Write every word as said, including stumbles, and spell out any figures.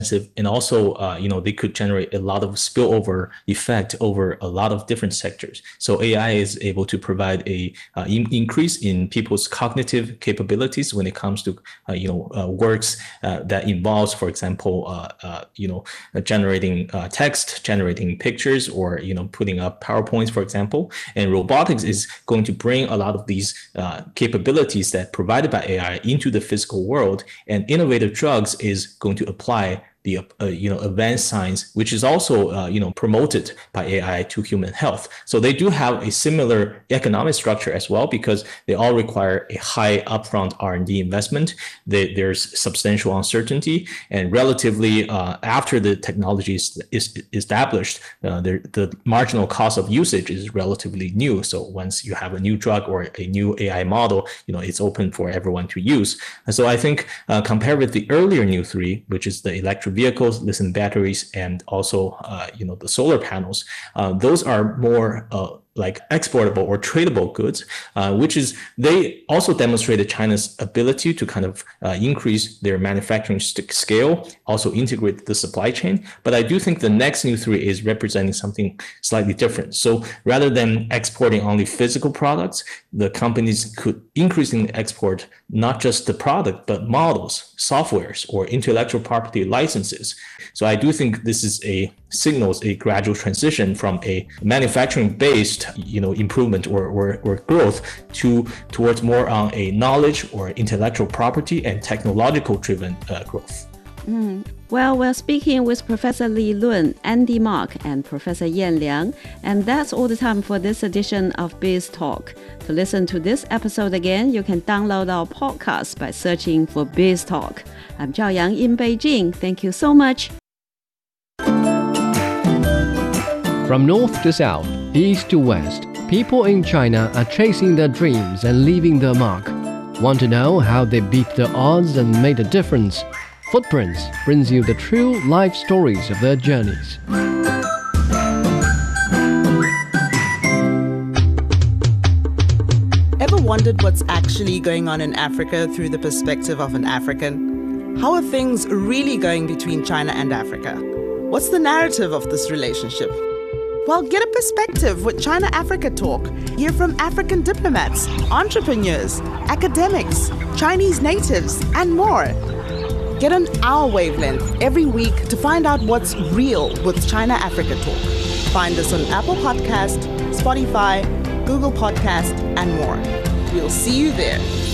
and also, uh, you know, they could generate a lot of spillover effect over a lot of different sectors. So A I is able to provide a uh, in- increase in people's cognitive capabilities when it comes to, uh, you know, uh, works uh, that involves, for example, uh, uh, you know, uh, generating uh, text, generating pictures, or, you know, putting up PowerPoints, for example. And robotics is going to bring a lot of these uh, capabilities that provided by A I into the physical world, and innovative drugs is going to apply the uh, you know advanced science, which is also uh, you know promoted by A I to human health. So they do have a similar economic structure as well, because they all require a high upfront R and D investment. They, there's substantial uncertainty, and relatively uh, after the technology is, is established, uh, the, the marginal cost of usage is relatively new. So once you have a new drug or a new A I model, you know it's open for everyone to use. And so I think uh, compared with the earlier new three, which is the electric vehicles, lithium batteries, and also, uh, you know, the solar panels. Uh, those are more uh, like exportable or tradable goods, uh, which is they also demonstrated China's ability to kind of uh, increase their manufacturing st- scale, also integrate the supply chain. But I do think the next new three is representing something slightly different. So rather than exporting only physical products, the companies could increasingly export not just the product, but models, softwares, or intellectual property licenses. So I do think this is a signals a gradual transition from a manufacturing-based, you know, improvement or, or, or growth to towards more on a knowledge or intellectual property and technological-driven uh, growth. Mm. Well, we're speaking with Professor Li Lun, Andy Mark, and Professor Yan Liang, and that's all the time for this edition of Biz Talk. To listen to this episode again, you can download our podcast by searching for Biz Talk. I'm Zhao Yang in Beijing. Thank you so much. From north to south, east to west, people in China are chasing their dreams and leaving their mark. Want to know how they beat the odds and made a difference? Footprints brings you the true life stories of their journeys. Ever wondered what's actually going on in Africa through the perspective of an African? How are things really going between China and Africa? What's the narrative of this relationship? Well, get a perspective with China-Africa Talk. Hear from African diplomats, entrepreneurs, academics, Chinese natives, and more. Get on our wavelength every week to find out what's real with China-Africa Talk. Find us on Apple Podcast, Spotify, Google Podcast, and more. We'll see you there.